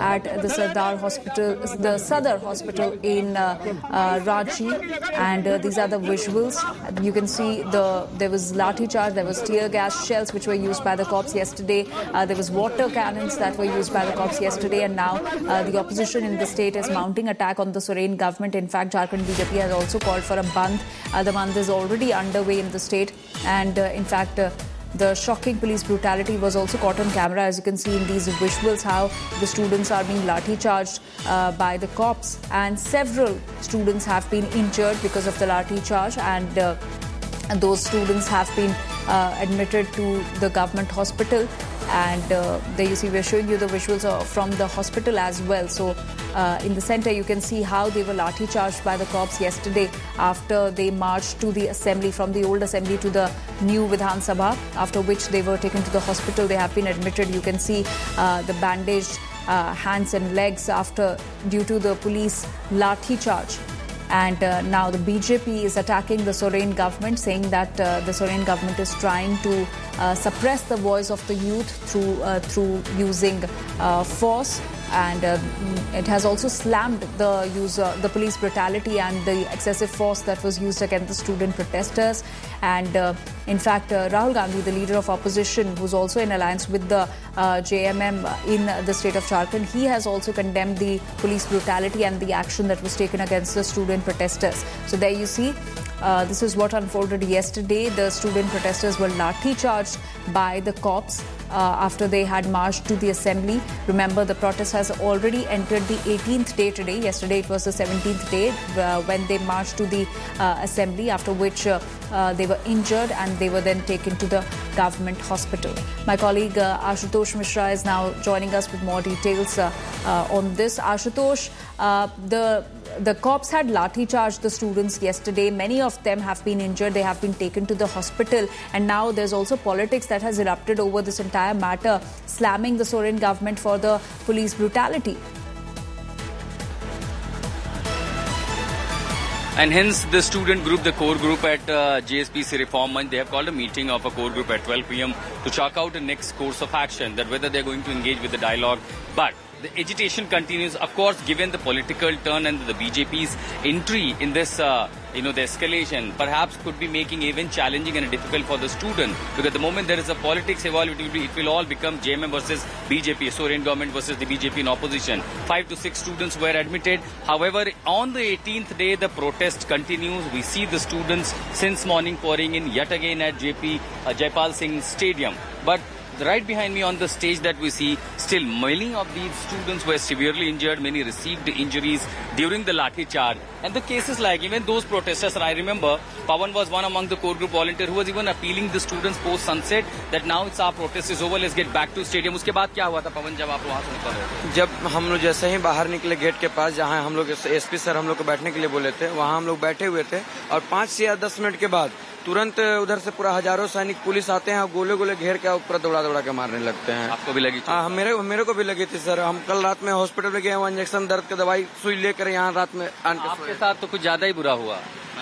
at the Sardar Hospital, the Sadar Hospital in Ranchi, and these are the visuals. You can see there was lathi charge, there was tear gas shells which were used by the cops yesterday. There was water cannons that were used by the cops yesterday, and now the opposition in the state is mounting attack on the Soren government. In fact, Jharkhand BJP has also called for a bandh. The bandh is already underway in the state, and in fact, the shocking police brutality was also caught on camera, as you can see in these visuals, how the students are being lathi charged by the cops, and several students have been injured because of the lathi charge, and those students have been admitted to the government hospital. And there you see, we're showing you the visuals from the hospital as well. So in the center, you can see how they were lathi charged by the cops yesterday after they marched to the assembly, from the old assembly to the new Vidhan Sabha, after which they were taken to the hospital. They have been admitted. You can see the bandaged hands and legs due to the police lathi charge. And now the BJP is attacking the Soren government, saying that the Soren government is trying to suppress the voice of the youth through using force. And it has also slammed the police brutality and the excessive force that was used against the student protesters. And in fact, Rahul Gandhi, the leader of opposition, who's also in alliance with the JMM in the state of Jharkhand, he has also condemned the police brutality and the action that was taken against the student protesters. So there you see, this is what unfolded yesterday. The student protesters were lathi charged by the cops after they had marched to the assembly. Remember, the protest has already entered the 18th day today. Yesterday it was the 17th day when they marched to the assembly, after which they were injured and they were then taken to the government hospital. My colleague Ashutosh Mishra is now joining us with more details on this. Ashutosh, the cops had lathi charged the students yesterday. Many of them have been injured. They have been taken to the hospital. And now there's also politics that has erupted over this entire matter, slamming the Soren government for the police brutality. And hence the student group, the core group at JSPC Reform Manch, they have called a meeting of a core group at 12 p.m. to chalk out a next course of action, that whether they're going to engage with the dialogue. But the agitation continues, of course, given the political turn and the BJP's entry in this, the escalation perhaps could be making even challenging and difficult for the student. Because the moment there is a politics evolve, it will all become JMM versus BJP, Soren government versus the BJP in opposition. 5 to 6 students were admitted. However, on the 18th day, the protest continues. We see the students since morning pouring in yet again at Jaipal Singh Stadium. But right behind me on the stage that we see, still many of these students were severely injured. Many received injuries during the lathi charge. And the cases like even those protesters, and I remember Pawan was one among the core group volunteer who was even appealing the students post sunset that now it's our protest is over, let's get back to stadium. उसके बाद क्या हुआ था पवन, जब आप वहाँ से निकल रहे थे? जब हम लोग जैसे ही बाहर निकले गेट के पास, जहाँ हम लोग एसपी सर हम लोग को बैठने के लिए बोले थे, वहाँ हम लोग बैठे हुए थे, और 5 से 10 मिनट के बाद तुरंत उधर से पूरा हजारों सैनिक पुलिस आते हैं और गोले गोले घेर के ऊपर दौड़ा के मारने लगते हैं। आपको भी लगी? हाँ, मेरे को भी लगी थी सर। हम कल रात में हॉस्पिटल में गए, वहाँ इंजेक्शन दर्द की दवाई सुई लेकर यहाँ रात में आपके साथ तो कुछ ज्यादा ही बुरा हुआ।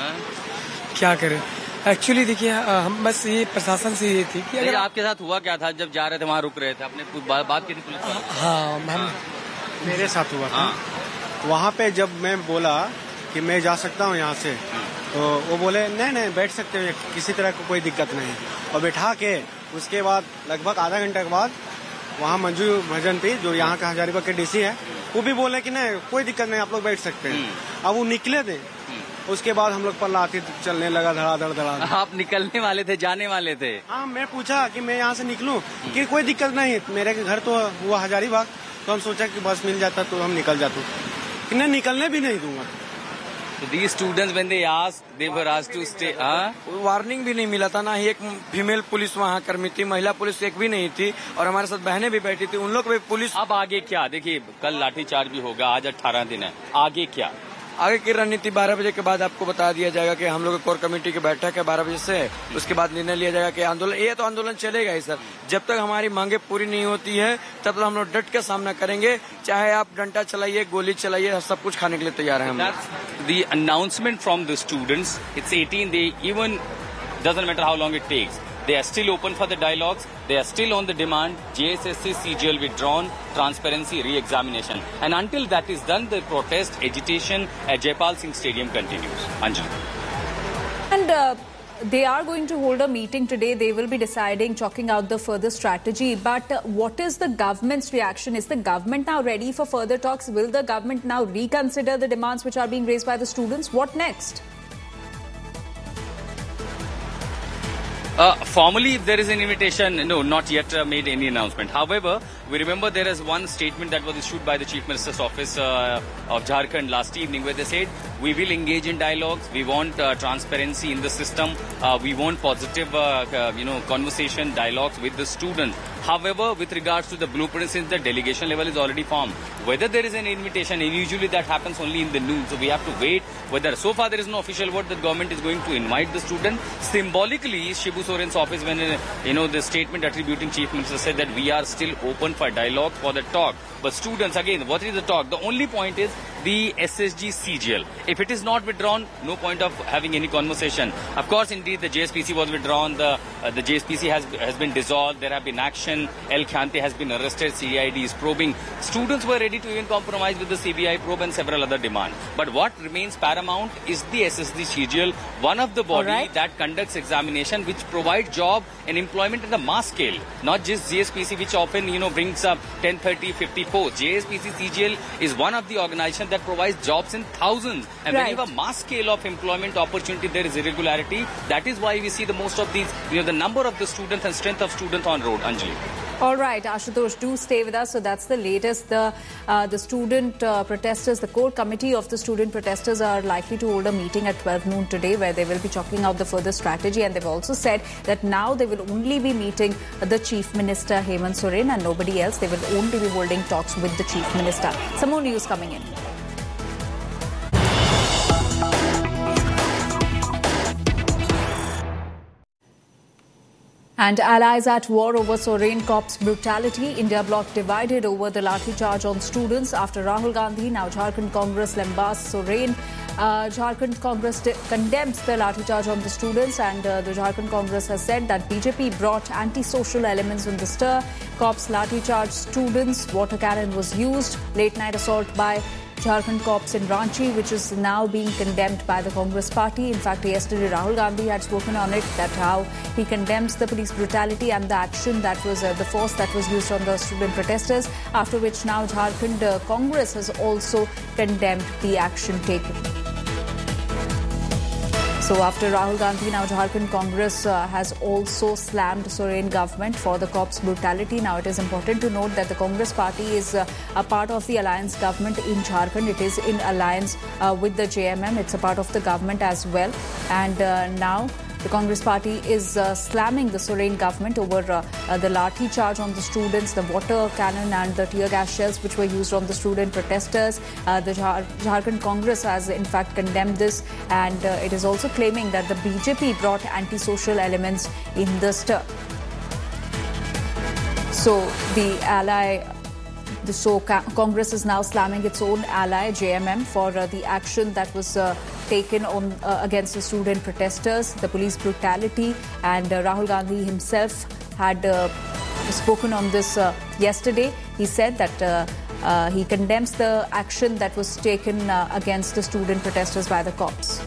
क्या करें, एक्चुअली देखिए हम बस ये प्रशासन से ये थी कि अगर आपके साथ हुआ क्या था जब जा रहे थे, वहाँ रुक रहे थे, आपने बात की थी पुलिस वाले? हाँ, मेरे साथ हुआ था। वहाँ पे जब मैं बोला कि मैं जा सकता हूँ यहाँ से, तो वो बोले नहीं बैठ सकते हैं, किसी तरह को कोई दिक्कत नहीं। और बैठा के उसके बाद लगभग आधा घंटे के बाद वहाँ मंजू भजंती, जो यहाँ का हजारीबाग के डीसी है, वो भी बोले कि नहीं कोई दिक्कत नहीं, आप लोग बैठ सकते हैं। अब वो निकले थे, उसके बाद हम लोग पर लाठी चलने लगा धड़ाधड़। आप निकलने वाले थे, जाने वाले थे? हाँ, मैं पूछा कि मैं यहाँ से निकलूं कि कोई दिक्कत नहीं, मेरे घर तो हुआ हजारीबाग, तो हम सोचा कि बस मिल जाता तो हम निकल जाते, कि नहीं निकलने भी नहीं दूंगा। So these students, when they asked, they were asked to stay. Warning भी नहीं मिला था, ना ही एक फीमेल पुलिस वहाँ कर्मी थी, महिला पुलिस एक भी नहीं थी, और हमारे साथ बहनें भी बैठी थी, उन लोग भी पुलिस। अब आगे क्या? देखिए कल लाठीचार्ज भी होगा, आज 18 दिन है, आगे क्या? आगे की रणनीति 12 बजे के बाद आपको बता दिया जाएगा कि हम लोग कोर कमेटी की बैठक है 12 बजे से, उसके बाद निर्णय लिया जाएगा कि आंदोलन, ये तो आंदोलन चलेगा ही सर। जब तक हमारी मांगे पूरी नहीं होती है तब तक हम लोग डट के सामना करेंगे, चाहे आप डंडा चलाइए, गोली चलाइए, सब कुछ खाने के लिए तैयार है हम। The announcement from the students, it's 18, they even doesn't matter how long it takes. They are still open for the dialogues. They are still on the demand. JSSC CGL withdrawn, transparency re-examination. And until that is done, the protest, agitation at Jaipal Singh Stadium continues. Anjali. And they are going to hold a meeting today. They will be deciding, chalking out the further strategy. But what is the government's reaction? Is the government now ready for further talks? Will the government now reconsider the demands which are being raised by the students? What next? Formally, if there is an invitation, no, not yet made any announcement. However, we remember there is one statement that was issued by the Chief Minister's office of Jharkhand last evening where they said, we will engage in dialogues, we want transparency in the system, we want positive, conversation, dialogues with the students. However, with regards to the blueprint, since the delegation level is already formed, whether there is an invitation, and usually that happens only in the noon, so we have to wait whether, so far there is no official word that government is going to invite the student. Symbolically, Shibu Soren's office, when, the statement attributing Chief Minister said that we are still open for dialogue, for the talk. But students, again, what is the talk? The only point is the SSG CGL. If it is not withdrawn, no point of having any conversation. Of course, indeed, the JSPC was withdrawn. The JSPC has been dissolved. There have been action. El Khante has been arrested. CID is probing. Students were ready to even compromise with the CBI probe and several other demands. But what remains paramount is the SSG CGL, one of the body that conducts examination, which provides job and employment at a mass scale. Not just JSPC, which often, brings up 10, 30, 50 posts. JSPC CGL is one of the organizations that provides jobs in thousands. And when you have a mass scale of employment opportunity, there is irregularity. That is why we see the most of these, the number of the students and strength of students on road. Anjali. All right, Ashutosh, do stay with us. So that's the latest. The student protesters, the core committee of the student protesters are likely to hold a meeting at 12 noon today where they will be chalking out the further strategy. And they've also said that now they will only be meeting the Chief Minister, Hemant Soren, and nobody else. They will only be holding talks with the Chief Minister. Some more news coming in. And allies at war over Soren Corps brutality. India bloc divided over the lathi charge on students after Rahul Gandhi. Now Jharkhand Congress lambast Soren. Jharkhand Congress condemns the lathi charge on the students, and the Jharkhand Congress has said that BJP brought anti-social elements in the stir. Corps lathi charge students. Water cannon was used. Late night assault by Jharkhand Corps in Ranchi, which is now being condemned by the Congress party. In fact, yesterday Rahul Gandhi had spoken on it, that how he condemns the police brutality and the action that was the force that was used on the student protesters, after which now Jharkhand Congress has also condemned the action taken. So after Rahul Gandhi, now Jharkhand Congress has also slammed Soren government for the Corps brutality. Now it is important to note that the Congress party is a part of the alliance government in Jharkhand. It is in alliance with the JMM. It's a part of the government as well. And now the Congress party is slamming the Soren government over the lathi charge on the students, the water cannon and the tear gas shells which were used on the student protesters. The Jharkhand Congress has in fact condemned this, and it is also claiming that the BJP brought anti-social elements in the stir. So the ally... So Congress is now slamming its own ally, JMM, for the action that was taken on against the student protesters, the police brutality, and Rahul Gandhi himself had spoken on this yesterday. He said that he condemns the action that was taken against the student protesters by the cops.